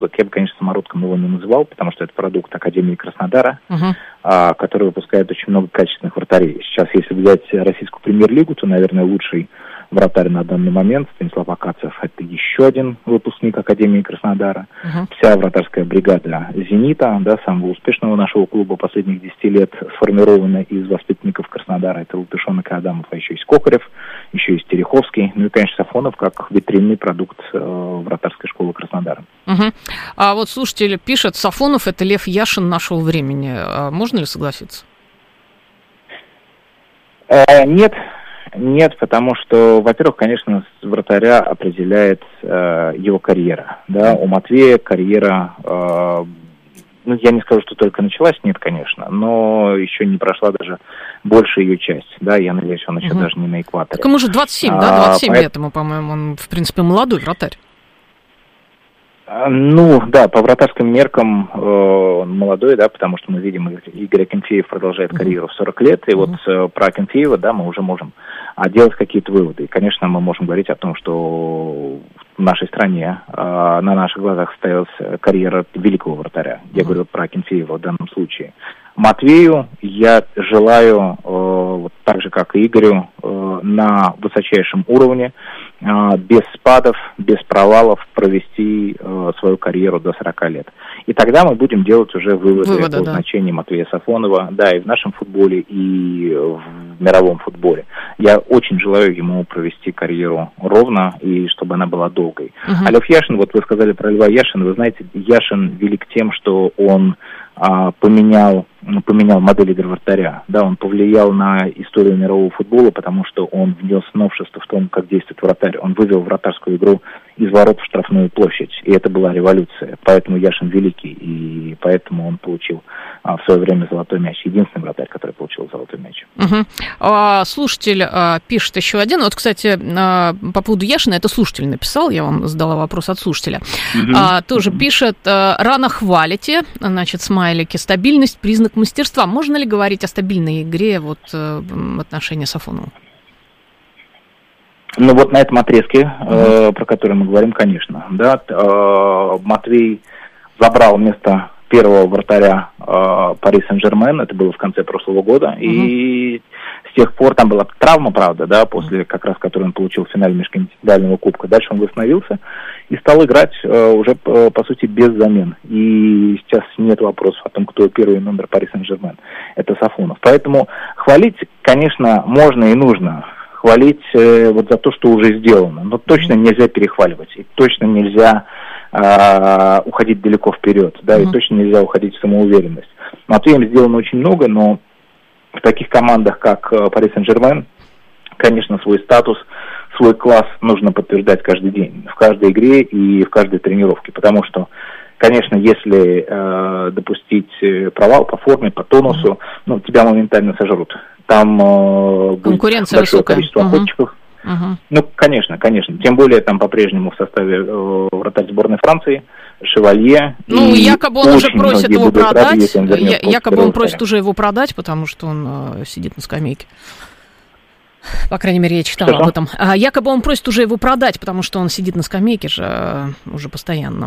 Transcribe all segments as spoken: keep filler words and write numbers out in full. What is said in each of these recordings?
Вот я бы, конечно, самородком его не называл, потому что это продукт Академии Краснодара, uh-huh. а, который выпускает очень много качественных вратарей. Сейчас, если взять российскую премьер-лигу, то, наверное, лучший вратарь на данный момент, Станислав Акацев, это еще один выпускник Академии Краснодара. Uh-huh. Вся вратарская бригада «Зенита», да, самого успешного нашего клуба последних десяти лет, сформирована из воспитанников Краснодара. Это Латышонок и Адамов, а еще есть Кокарев, еще есть Тереховский, ну и, конечно, Сафонов, как витринный продукт э, вратарской школы Краснодара. Uh-huh. А вот слушатель пишет, Сафонов – это Лев Яшин нашего времени. А можно ли согласиться? Э, нет. Нет, потому что, во-первых, конечно, вратаря определяет э, его карьера. Да? У Матвея карьера, э, ну, я не скажу, что только началась, нет, конечно, но еще не прошла даже большая ее часть. Да? Я надеюсь, он еще угу. даже не на экваторе. Так ему же двадцать семь, а, да? двадцать семь по... лет ему, по-моему, он, в принципе, молодой вратарь. Ну, да, по вратарским меркам э, он молодой, да, потому что мы видим, Игорь Акинфеев продолжает карьеру в сорок лет, и uh-huh. вот э, про Акинфеева, да, мы уже можем а, делать какие-то выводы. И, конечно, мы можем говорить о том, что в нашей стране э, на наших глазах состоялась карьера великого вратаря. Я uh-huh. говорю про Акинфеева в данном случае. Матвею я желаю, э, вот так же, как и Игорю, э, на высочайшем уровне, э, без спадов, без провалов провести э, свою карьеру до сорока лет. И тогда мы будем делать уже выводы, выводы о да. значении Матвея Сафонова, да, и в нашем футболе, и в мировом футболе. Я очень желаю ему провести карьеру ровно, и чтобы она была долгой. Uh-huh. А Лев Яшин, вот вы сказали про Льва Яшина, вы знаете, Яшин велик тем, что он а, поменял, поменял модель игры вратаря. Да, он повлиял на историю мирового футбола, потому что он внес новшество в том, как действует вратарь. Он вывел вратарскую игру из ворот в штрафную площадь, и это была революция. Поэтому Яшин великий, и поэтому он получил а, в свое время золотой мяч. Единственный вратарь, который получил золотой мяч. Угу. А, слушатель а, пишет еще один. Вот, кстати, а, по поводу Яшина, это слушатель написал, я вам задала вопрос от слушателя. Угу. А, тоже угу. пишет, а, рано хвалите, значит, смайлики, стабильность, признак мастерства. Можно ли говорить о стабильной игре вот, в отношении Сафонова? Ну вот на этом отрезке, uh-huh. э, про который мы говорим, конечно, да, э, Матвей забрал место первого вратаря э, Пари Сен-Жермен, это было в конце прошлого года, uh-huh. и с тех пор там была травма, правда, да, после как раз, которую он получил в финале межконтинентального кубка, дальше он восстановился и стал играть э, уже, по, по сути, без замен, и сейчас нет вопросов о том, кто первый номер Пари Сен-Жермен, это Сафонов, поэтому хвалить, конечно, можно и нужно, хвалить э, вот за то, что уже сделано. Но точно нельзя перехваливать. И точно нельзя э, уходить далеко вперед. Да, mm-hmm. и точно нельзя уходить в самоуверенность. Матвеем сделано очень много, но в таких командах, как Пари Сен-Жермен, конечно, свой статус, свой класс нужно подтверждать каждый день. В каждой игре и в каждой тренировке. Потому что, конечно, если э, допустить провал по форме, по тонусу, ну, тебя моментально сожрут. Там э, будет большое высокая. количество охотчиков. Uh-huh. Uh-huh. Ну, конечно, конечно. Тем более там по-прежнему в составе э, вратарь сборной Франции Шевалье. Ну, якобы он уже просит его продать. Рады, я, якобы он просит уже его продать, потому что он э, сидит на скамейке. По крайней мере, я читала Что-что? об этом. А, якобы он просит уже его продать, потому что он сидит на скамейке же э, уже постоянно.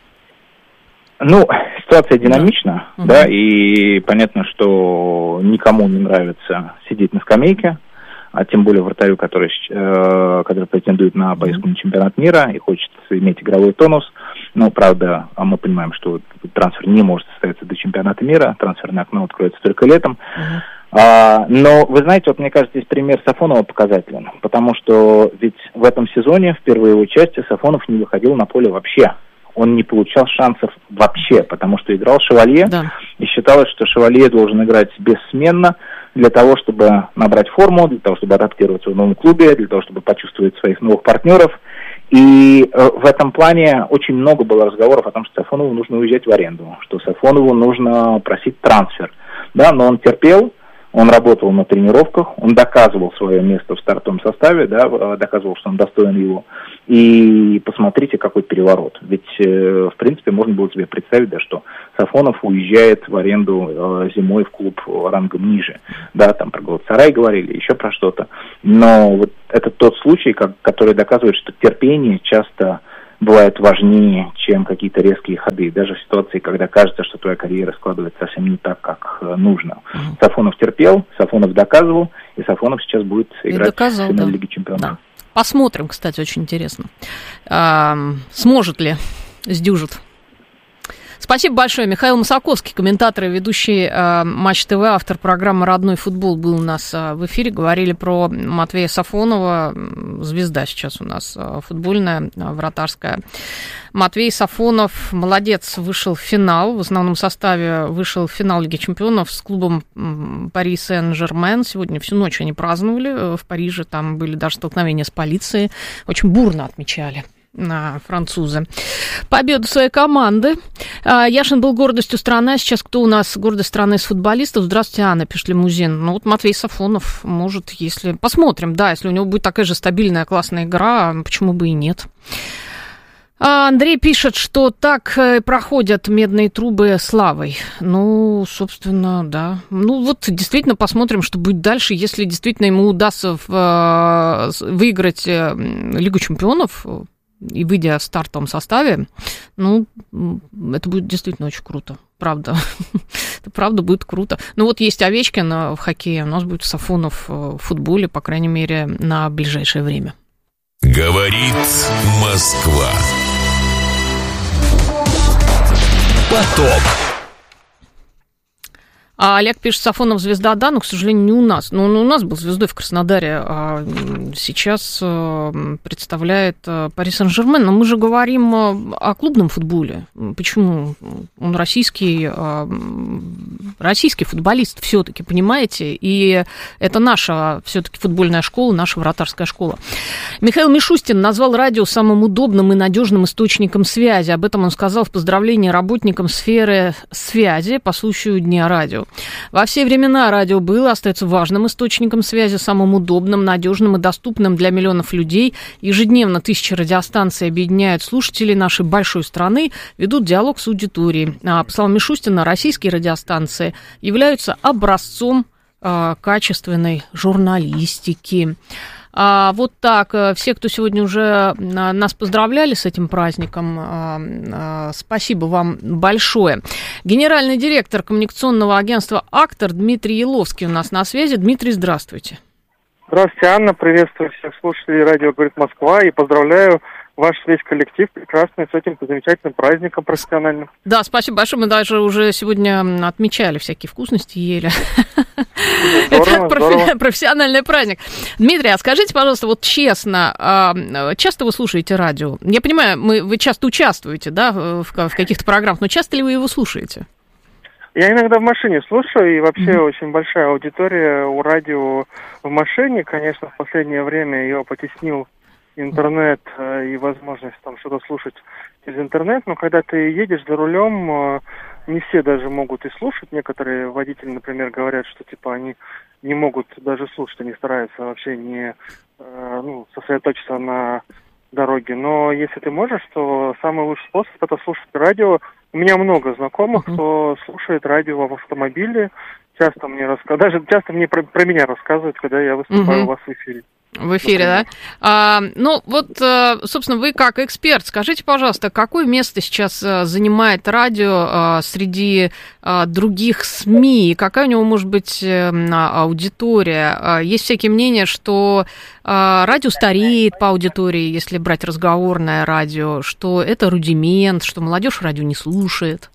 Ну, ситуация динамична, да, да, и понятно, что никому не нравится сидеть на скамейке, а тем более вратарю, который, э, который претендует на поездку на чемпионат мира и хочет иметь игровой тонус. Ну, правда, мы понимаем, что трансфер не может состояться до чемпионата мира, трансферное окно откроется только летом. Uh-huh. А, но, вы знаете, вот мне кажется, здесь пример Сафонова показателен, потому что ведь в этом сезоне, в первой его части, Сафонов не выходил на поле вообще. Он не получал шансов вообще, потому что играл Шевалье, да. и считалось, что Шевалье должен играть бессменно для того, чтобы набрать форму, для того, чтобы адаптироваться в новом клубе, для того, чтобы почувствовать своих новых партнеров. И э, в этом плане очень много было разговоров о том, что Сафонову нужно уезжать в аренду, что Сафонову нужно просить трансфер. Да, но он терпел, он работал на тренировках, он доказывал свое место в стартовом составе, да, доказывал, что он достоин его. И посмотрите, какой переворот. Ведь, э, в принципе, можно было себе представить, да, что Сафонов уезжает в аренду э, зимой в клуб рангом ниже. Да, там про Галатасарай говорили, еще про что-то. Но вот это тот случай, как, который доказывает, что терпение часто бывают важнее, чем какие-то резкие ходы. Даже в ситуации, когда кажется, что твоя карьера складывается совсем не так, как нужно. Mm-hmm. Сафонов терпел, Сафонов доказывал, и Сафонов сейчас будет играть доказал, в финале да. Лиги Чемпионов. Да. Посмотрим, кстати, очень интересно. А, сможет ли, сдюжит. Спасибо большое. Михаил Масаковский, комментатор и ведущий э, Матч ТВ, автор программы «Родной футбол», был у нас э, в эфире. Говорили про Матвея Сафонова, звезда сейчас у нас э, футбольная, э, вратарская. Матвей Сафонов, молодец, вышел в финал. В основном составе вышел в финал Лиги Чемпионов с клубом Пари Сен-Жермен. Сегодня всю ночь они праздновали в Париже. Там были даже столкновения с полицией. Очень бурно отмечали на французы победу своей команды. Яшин был гордостью страны, а сейчас кто у нас гордость страны из футболистов? Здравствуйте, Анна, пишет Лимузин. Ну вот Матвей Сафонов может, если... Посмотрим, да, если у него будет такая же стабильная, классная игра, почему бы и нет. Андрей пишет, что так проходят медные трубы славой. Ну, собственно, да. Ну, вот действительно посмотрим, что будет дальше. Если действительно ему удастся в, выиграть Лигу Чемпионов и выйдя в стартовом составе, ну, это будет действительно очень круто. Правда. Это правда будет круто. Ну, вот есть Овечкин в хоккее, у нас будет Сафонов в футболе, по крайней мере, на ближайшее время. Говорит Москва. Поток. А Олег пишет, Сафонов звезда, да, но, к сожалению, не у нас. Но он у нас был звездой в Краснодаре, а сейчас представляет Пари Сен-Жермен. Но мы же говорим о клубном футболе. Почему? Он российский, российский футболист все-таки, понимаете? И это наша все-таки футбольная школа, наша вратарская школа. Михаил Мишустин назвал радио самым удобным и надежным источником связи. Об этом он сказал в поздравлении работникам сферы связи по случаю Дня радио. Во все времена радио было, остается важным источником связи, самым удобным, надежным и доступным для миллионов людей. Ежедневно тысячи радиостанций объединяют слушателей нашей большой страны, ведут диалог с аудиторией. А, по словам Мишустина, российские радиостанции являются образцом а, качественной журналистики. А, вот так, все, кто сегодня уже нас поздравляли с этим праздником, а, а, спасибо вам большое. Генеральный директор коммуникационного агентства «Актор» Дмитрий Еловский у нас на связи. Дмитрий, здравствуйте. Здравствуйте, Анна, приветствую всех слушателей радио «Говорит Москва» и поздравляю ваш весь коллектив прекрасный с этим замечательным праздником профессиональным. Да, спасибо большое. Мы даже уже сегодня отмечали всякие вкусности, ели. Здорово, Это здорово. Профессиональный праздник. Дмитрий, а скажите, пожалуйста, вот честно, часто вы слушаете радио? Я понимаю, мы, вы часто участвуете, да, в, в каких-то программах, но часто ли вы его слушаете? Я иногда в машине слушаю, и вообще mm-hmm. очень большая аудитория у радио в машине. Конечно, в последнее время ее потеснил интернет и возможность там что-то слушать через интернет, но когда ты едешь за рулем, не все даже могут и слушать. Некоторые водители, например, говорят, что типа они не могут даже слушать, они стараются вообще не ну, сосредоточиться на дороге. Но если ты можешь, то самый лучший способ — это слушать радио. У меня много знакомых, uh-huh. кто слушает радио в автомобиле, часто мне рассказывают, даже часто мне про, про меня рассказывают, когда я выступаю uh-huh. у вас в эфире. В эфире, да? А, ну, вот, собственно, вы как эксперт, скажите, пожалуйста, какое место сейчас занимает радио среди других СМИ? Какая у него может быть аудитория? Есть всякие мнения, что радио стареет по аудитории, если брать разговорное радио, что это рудимент, что молодежь радио не слушает.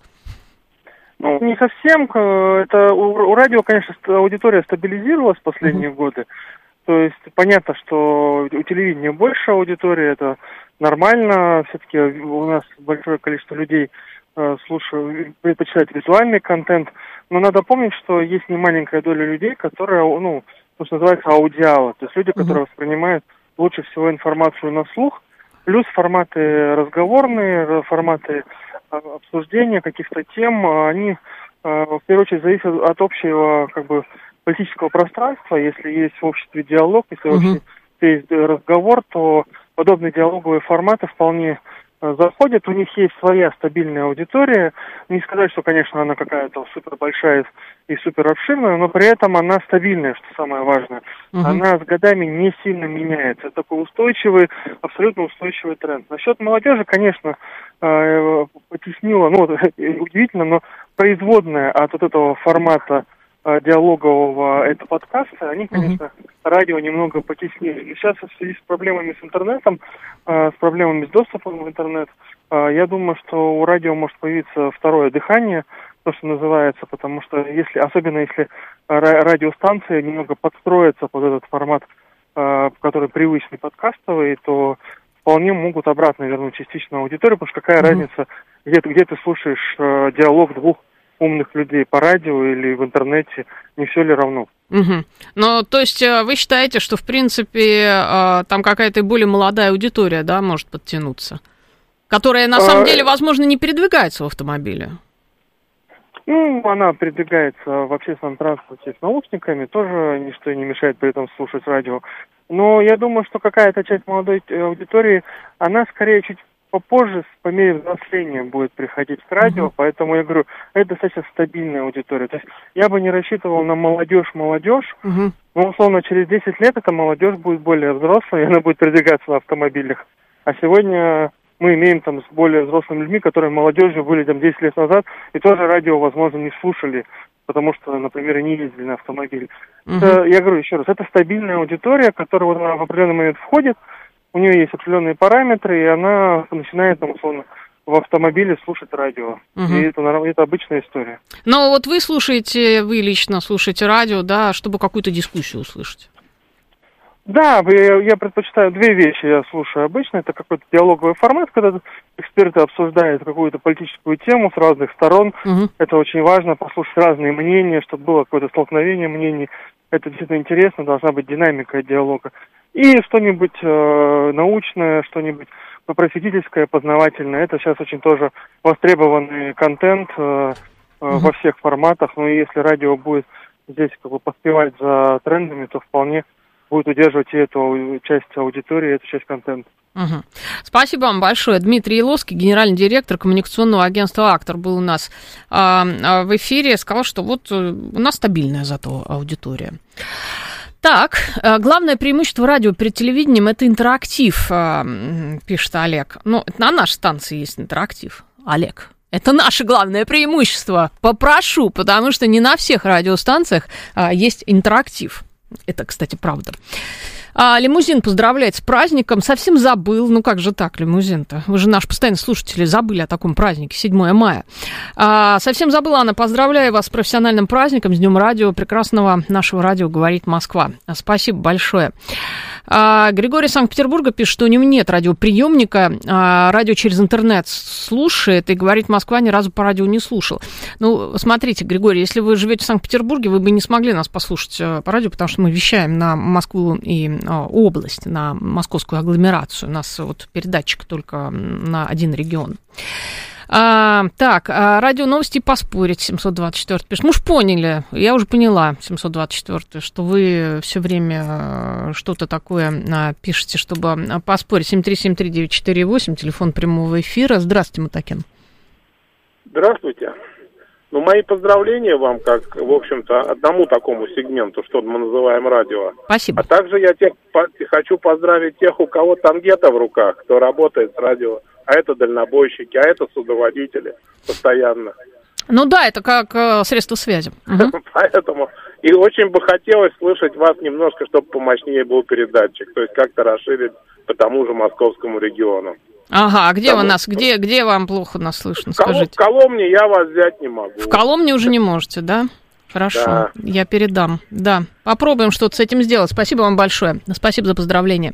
Ну, не совсем. Это у, у радио, конечно, аудитория стабилизировалась в последние mm-hmm. годы. То есть понятно, что у телевидения больше аудитории, это нормально. Все-таки у нас большое количество людей э, слушают, предпочитают визуальный контент. Но надо помнить, что есть немаленькая доля людей, которые, ну, то, что называется аудиалы. То есть люди, которые mm-hmm. воспринимают лучше всего информацию на слух. Плюс форматы разговорные, форматы обсуждения каких-то тем, они э, в первую очередь зависят от общего, как бы, политического пространства. Если есть в обществе диалог, если uh-huh. в обществе есть разговор, то подобные диалоговые форматы вполне заходят, у них есть своя стабильная аудитория. Не сказать, что, конечно, она какая-то супер большая и супер обширная, но при этом она стабильная, что самое важное. Uh-huh. Она с годами не сильно меняется. Это такой устойчивый, абсолютно устойчивый тренд. Насчет молодежи, конечно, потеснило, ну, удивительно, но производная от вот этого формата диалогового это подкаста, они, конечно, uh-huh. радио немного потеснили. И сейчас в связи с проблемами с интернетом, с проблемами с доступом в интернет, я думаю, что у радио может появиться второе дыхание, то, что называется, потому что если, особенно если радиостанции немного подстроятся под этот формат, который привычный подкастовый, то вполне могут обратно вернуть частично аудиторию, потому что какая uh-huh. разница, где, где ты слушаешь диалог двух умных людей по радио или в интернете, не все ли равно? Угу. Ну, то есть вы считаете, что, в принципе, там какая-то более молодая аудитория, да, может подтянуться, которая, на самом а... деле, возможно, не передвигается в автомобиле? Ну, она передвигается в общественном транспорте с наушниками, тоже ничто не мешает при этом слушать радио. Но я думаю, что какая-то часть молодой аудитории, она скорее чуть попозже, по мере взросления, будет приходить к радио, uh-huh. поэтому я говорю, это достаточно стабильная аудитория. То есть я бы не рассчитывал на молодежь-молодежь, uh-huh. но, условно, через десять лет эта молодежь будет более взрослой, и она будет передвигаться на автомобилях. А сегодня мы имеем там с более взрослыми людьми, которые молодежью были там десять лет назад, и тоже радио, возможно, не слушали, потому что, например, не ездили на автомобиле. Uh-huh. Это, я говорю еще раз, это стабильная аудитория, которая вот в определенный момент входит, у нее есть определенные параметры, и она начинает, там, условно, в автомобиле слушать радио. Угу. И это, это обычная история. Но вот вы слушаете, вы лично слушаете радио, да, чтобы какую-то дискуссию услышать? Да, я, я предпочитаю две вещи, я слушаю обычно. Это какой-то диалоговый формат, когда эксперты обсуждают какую-то политическую тему с разных сторон. Угу. Это очень важно, послушать разные мнения, чтобы было какое-то столкновение мнений. Это действительно интересно, должна быть динамика диалога. И что-нибудь э, научное, что-нибудь просветительское, познавательное. Это сейчас очень тоже востребованный контент э, э, uh-huh. во всех форматах. Ну и если радио будет здесь как бы поспевать за трендами, то вполне будет удерживать и эту часть аудитории, и эту часть контента. Угу. Спасибо вам большое. Дмитрий Еловский, генеральный директор коммуникационного агентства «Актор», был у нас а, а, в эфире. Сказал, что вот у нас стабильная зато аудитория. Так, главное преимущество радио перед телевидением – это интерактив, пишет Олег. Ну, на нашей станции есть интерактив, Олег. Это наше главное преимущество. Попрошу, потому что не на всех радиостанциях есть интерактив. Это, кстати, правда. А, лимузин поздравляет с праздником. Совсем забыл. Ну, как же так, лимузин-то? Вы же наши постоянные слушатели забыли о таком празднике, седьмое мая. А, совсем забыла, Анна. Поздравляю вас с профессиональным праздником, с Днем радио. Прекрасного нашего радио «Говорит Москва». Спасибо большое. А, Григорий из Санкт-Петербурга пишет, что у него нет радиоприемника. А, радио через интернет слушает и «Говорит Москва» ни разу по радио не слушал. Ну, смотрите, Григорий, если вы живете в Санкт-Петербурге, вы бы не смогли нас послушать по радио, потому что мы вещаем на Москву и область, на московскую агломерацию. У нас вот передатчик только на один регион. А, так, а, радио новости поспорить, семьсот двадцать четыре пишет. Мы уж поняли, я уже поняла, семьсот двадцать четыре, что вы все время что-то такое пишете, чтобы поспорить. семь три семь три девять четыре восемь, телефон прямого эфира. Здравствуйте, Матакин. Здравствуйте. Ну, мои поздравления вам, как, в общем-то, одному такому сегменту, что мы называем радио. Спасибо. А также я тех, по, хочу поздравить тех, у кого тангета в руках, кто работает с радио. А это дальнобойщики, а это судоводители постоянно. Ну да, это как э, средство связи. Угу. Поэтому и очень бы хотелось слышать вас немножко, чтобы помощнее был передатчик. То есть как-то расширить по тому же московскому региону. Ага, а где Потому вы нас, что... где, где вам плохо нас слышно, в Колом... скажите? В Коломне я вас взять не могу. В Коломне уже не можете, да? Хорошо, да. Я передам. Да, попробуем что-то с этим сделать. Спасибо вам большое. Спасибо за поздравление.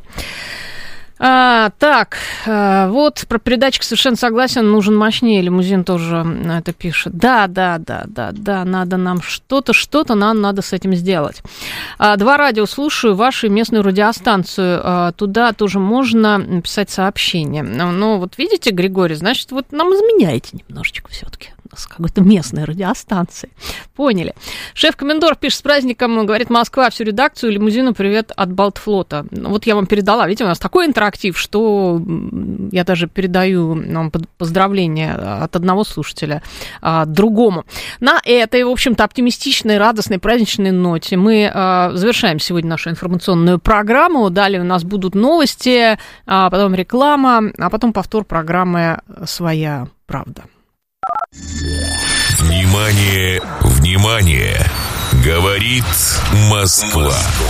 А, так, а, вот про передатчик совершенно согласен, нужен мощнее, лимузин тоже это пишет. Да, да, да, да, да, надо нам что-то, что-то нам надо с этим сделать. А, два радио слушаю, вашу местную радиостанцию, а, туда тоже можно писать сообщение. Ну, вот видите, Григорий, значит, вот нам изменяете немножечко все-таки. с какой-то местной радиостанции. Поняли. Шеф-комендор пишет: с праздником, говорит, Москва, всю редакцию, лимузину привет от Балтфлота. Вот я вам передала, видите, у нас такой интерактив, что я даже передаю вам поздравления от одного слушателя а, другому. На этой, в общем-то, оптимистичной, радостной, праздничной ноте мы а, завершаем сегодня нашу информационную программу. Далее у нас будут новости, а потом реклама, а потом повтор программы «Своя правда». Внимание, внимание! Говорит Москва.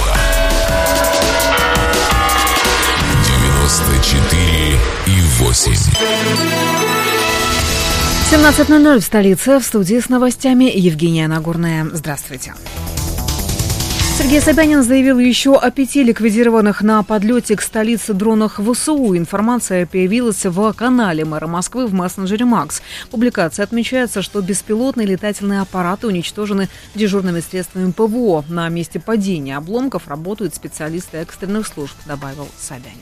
девяносто четыре и восемь. семнадцать ноль ноль в столице. В студии с новостями Евгения Нагорная. Здравствуйте. Сергей Собянин заявил еще о пяти ликвидированных на подлете к столице дронах ВСУ. Информация появилась в канале мэра Москвы в мессенджере Макс. Публикация отмечается, что беспилотные летательные аппараты уничтожены дежурными средствами ПВО. На месте падения обломков работают специалисты экстренных служб, добавил Собянин.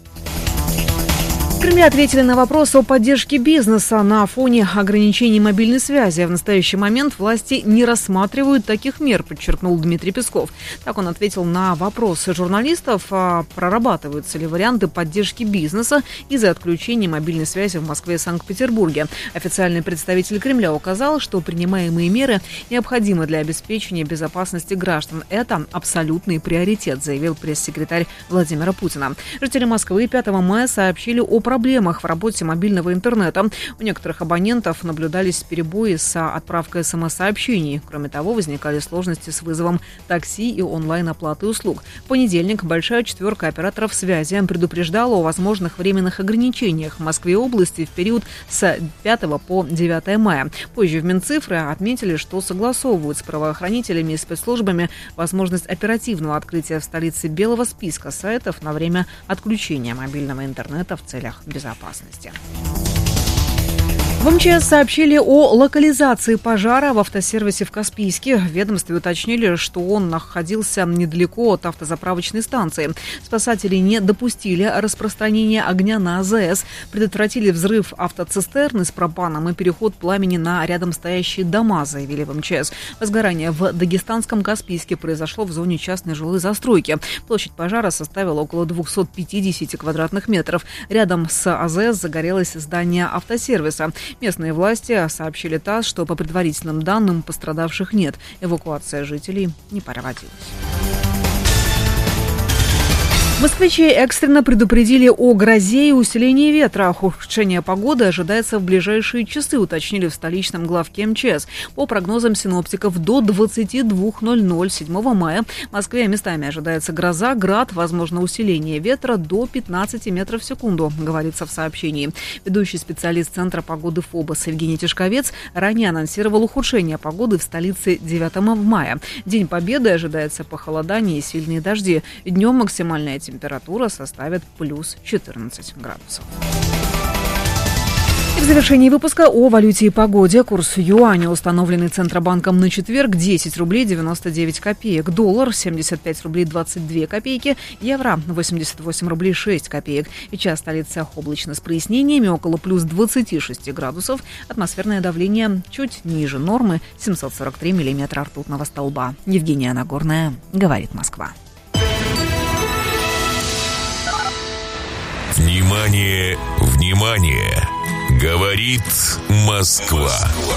В Кремле ответили на вопрос о поддержке бизнеса на фоне ограничений мобильной связи. В настоящий момент власти не рассматривают таких мер, подчеркнул Дмитрий Песков. Так он ответил на вопросы журналистов, прорабатываются ли варианты поддержки бизнеса из-за отключения мобильной связи в Москве и Санкт-Петербурге. Официальный представитель Кремля указал, что принимаемые меры необходимы для обеспечения безопасности граждан. Это абсолютный приоритет, заявил пресс-секретарь Владимира Путина. Жители Москвы пятого мая сообщили о проблемах в работе мобильного интернета. У некоторых абонентов наблюдались перебои с отправкой смс-сообщений. Кроме того, возникали сложности с вызовом такси и онлайн-оплатой услуг. В понедельник большая четверка операторов связи предупреждала о возможных временных ограничениях в Москве и области в период с пятого по девятое мая. Позже в Минцифры отметили, что согласовывают с правоохранителями и спецслужбами возможность оперативного открытия в столице белого списка сайтов на время отключения мобильного интернета в целях безопасности. В МЧС сообщили о локализации пожара в автосервисе в Каспийске. В ведомстве уточнили, что он находился недалеко от автозаправочной станции. Спасатели не допустили распространения огня на АЗС, предотвратили взрыв автоцистерны с пропаном и переход пламени на рядом стоящие дома, заявили в МЧС. Возгорание в дагестанском Каспийске произошло в зоне частной жилой застройки. Площадь пожара составила около двести пятьдесят квадратных метров. Рядом с АЗС загорелось здание автосервиса. Местные власти сообщили ТАСС, что по предварительным данным пострадавших нет. Эвакуация жителей не проводилась. Москвичи экстренно предупредили о грозе и усилении ветра. Ухудшение погоды ожидается в ближайшие часы, уточнили в столичном главке МЧС. По прогнозам синоптиков, до двадцати двух ноль-ноль седьмого мая в Москве местами ожидается гроза, град, возможно усиление ветра до пятнадцати метров в секунду, говорится в сообщении. Ведущий специалист Центра погоды ФОБОС Евгений Тишковец ранее анонсировал ухудшение погоды в столице девятого мая. День Победы ожидается похолодание и сильные дожди. Днем максимальная температура составит плюс четырнадцать градусов. И в завершении выпуска о валюте и погоде. Курс юаня, установленный Центробанком на четверг, десять рублей девяносто девять копеек. Доллар семьдесят пять рублей двадцать две копейки. Евро восемьдесят восемь рублей шесть копеек. Сейчас в столице облачно с прояснениями, около плюс двадцати шести градусов. Атмосферное давление чуть ниже нормы, семьсот сорок три миллиметра ртутного столба. Евгения Нагорная, говорит Москва. Внимание, внимание! Говорит Москва.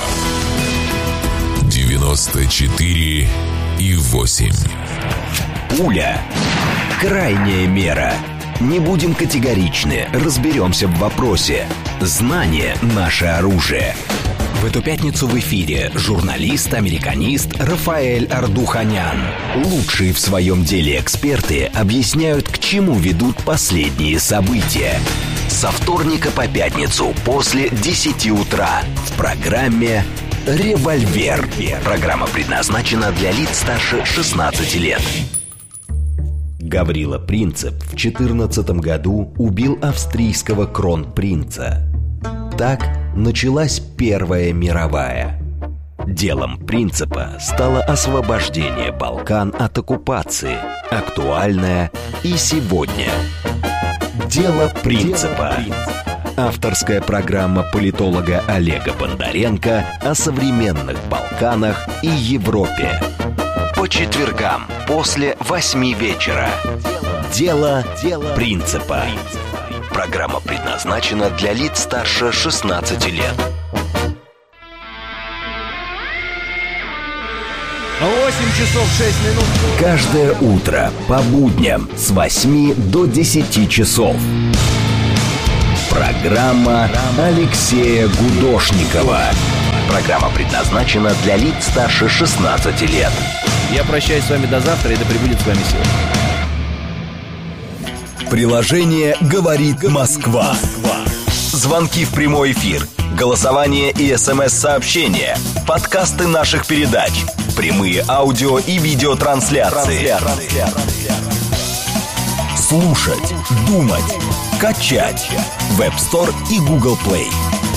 девяносто четыре и восемь. Пуля. Крайняя мера. Не будем категоричны, разберемся в вопросе. Знание – наше оружие. В эту пятницу в эфире журналист-американист Рафаэль Ардуханян. Лучшие в своем деле эксперты объясняют, к чему ведут последние события. Со вторника по пятницу после десяти утра в программе «Револьвер». Программа предназначена для лиц старше шестнадцати лет. Гаврила Принцип в четырнадцатом году убил австрийского кронпринца. Так началась Первая мировая. Делом Принципа стало освобождение Балкан от оккупации, актуальное и сегодня. Дело Принципа. Авторская программа политолога Олега Бондаренко о современных Балканах и Европе. По четвергам после восьми вечера. Дело, Дело принципа. Программа предназначена для лиц старше шестнадцати лет. восемь часов шесть минут. Каждое утро по будням с восьми до десяти часов. Программа Алексея Гудошникова. Программа предназначена для лиц старше шестнадцати лет. Я прощаюсь с вами до завтра, и да пребудет с вами сила. Приложение «Говорит Москва». Звонки в прямой эфир, голосование и смс-сообщения, подкасты наших передач, прямые аудио и видеотрансляции. Слушать, думать, качать. Веб Стор и Google Play.